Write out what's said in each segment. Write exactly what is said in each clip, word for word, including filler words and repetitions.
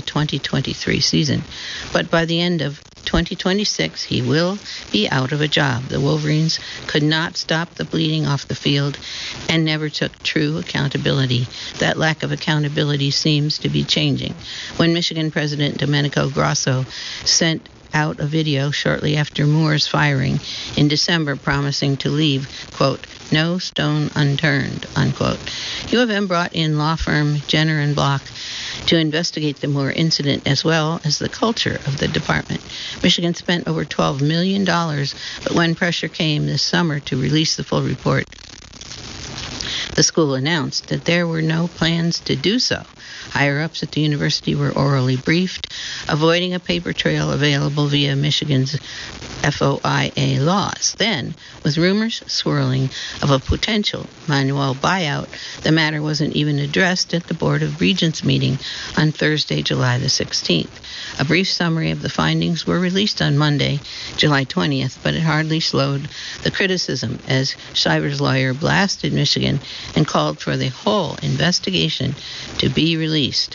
the twenty twenty-three season. But by the end of twenty twenty-six, he will be out of a job. The Wolverines could not stop the bleeding off the field and never took true accountability. That lack of accountability seems to be changing. When Michigan President Domenico Grasso sent out a video shortly after Moore's firing in December promising to leave, quote, no stone unturned, unquote. U of M brought in law firm Jenner and Block to investigate the Moore incident as well as the culture of the department. Michigan spent over twelve million dollars, but when pressure came this summer to release the full report, the school announced that there were no plans to do so. Higher-ups at the university were orally briefed, avoiding a paper trail available via Michigan's F O I A laws. Then, with rumors swirling of a potential Manuel buyout, the matter wasn't even addressed at the Board of Regents meeting on Thursday, July the sixteenth. A brief summary of the findings were released on Monday, July twentieth, but it hardly slowed the criticism as Shivers' lawyer blasted Michigan and called for the whole investigation to be released.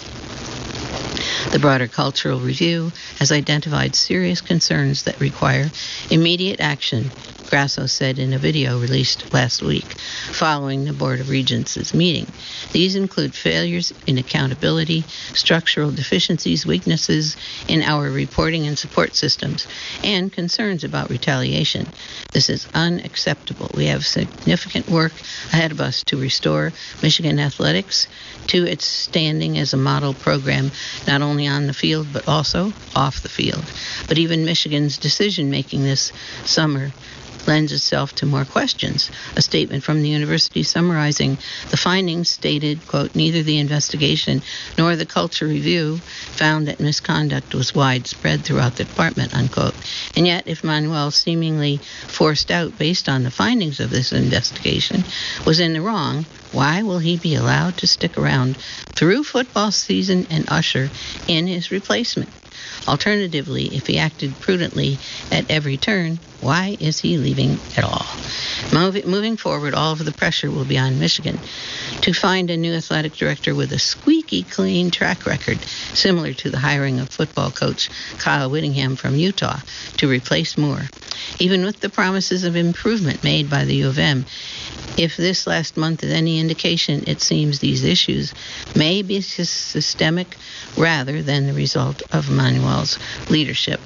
The broader cultural review has identified serious concerns that require immediate action, Grasso said in a video released last week following the Board of Regents' meeting. These include failures in accountability, structural deficiencies, weaknesses in our reporting and support systems, and concerns about retaliation. This is unacceptable. We have significant work ahead of us to restore Michigan athletics to its standing as a model program, not only on the field but also off the field. But even Michigan's decision-making this summer lends itself to more questions. A statement from the university summarizing the findings stated, quote, neither the investigation nor the culture review found that misconduct was widespread throughout the department, unquote. And yet, if Manuel, seemingly forced out based on the findings of this investigation, was in the wrong, why will he be allowed to stick around through football season and usher in his replacement? Alternatively, if he acted prudently at every turn, why is he leaving at all? Mov- moving forward, all of the pressure will be on Michigan to find a new athletic director with a squeaky clean track record, similar to the hiring of football coach Kyle Whittingham from Utah to replace Moore. Even with the promises of improvement made by the U of M, if this last month is any indication, it seems these issues may be systemic rather than the result of Manuel's leadership.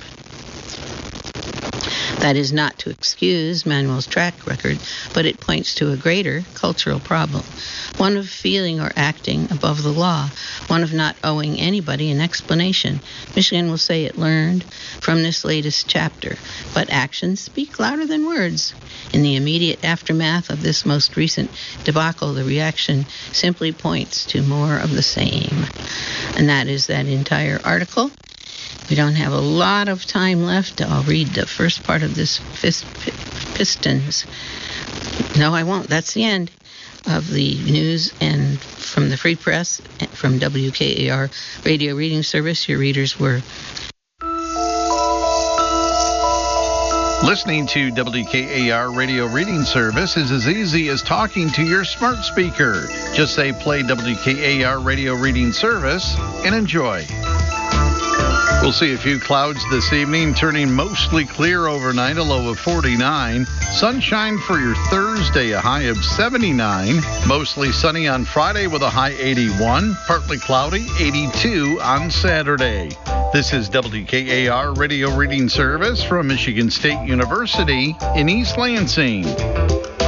That is not to excuse Manuel's track record, but it points to a greater cultural problem, one of feeling or acting above the law, one of not owing anybody an explanation. Michigan will say it learned from this latest chapter, but actions speak louder than words. In the immediate aftermath of this most recent debacle, the reaction simply points to more of the same. And that is that entire article. We don't have a lot of time left. I'll read the first part of this fist, Pistons. No, I won't. That's the end of the news and from the Free Press, from W K A R Radio Reading Service. Your readers were listening to W K A R Radio Reading Service is as easy as talking to your smart speaker. Just say play W K A R Radio Reading Service and enjoy. We'll see a few clouds this evening, turning mostly clear overnight, a low of forty-nine. Sunshine for your Thursday, a high of seventy-nine. Mostly sunny on Friday with a high eighty-one. Partly cloudy, eighty-two on Saturday. This is W K A R Radio Reading Service from Michigan State University in East Lansing.